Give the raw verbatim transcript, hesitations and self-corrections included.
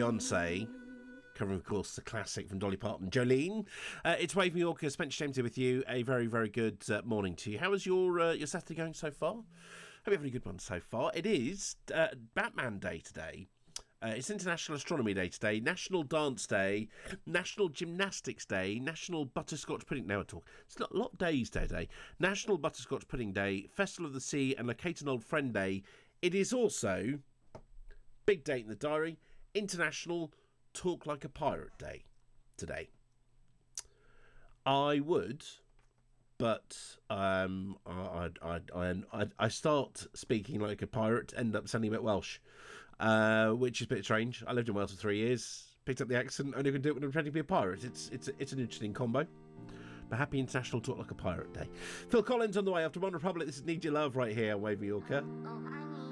Beyonce, covering, of course, the classic from Dolly Parton, Jolene. Uh, it's Wave New Yorker, Spencer James here with you. A very, very good uh, morning to you. How is your uh, your Saturday going so far? Hope you're having a good one so far. It is uh, Batman Day today. Uh, it's International Astronomy Day today, National Dance Day, National Gymnastics Day, National Butterscotch Pudding... Now I talk. It's not a lot of days today. National Butterscotch Pudding Day, Festival of the Sea and Locate an Old Friend Day. It is also, big date in the diary, International Talk Like a Pirate Day today. I would... But um, I, I, I, I, I start speaking like a pirate, end up sounding a bit Welsh, uh, which is a bit strange. I lived in Wales for three years, picked up the accent, only can do it when I'm pretending to be a pirate. It's it's it's an interesting combo. But happy International Talk Like a Pirate Day. Phil Collins on the way after One Republic. This is Need Your Love right here, Wave Yorker.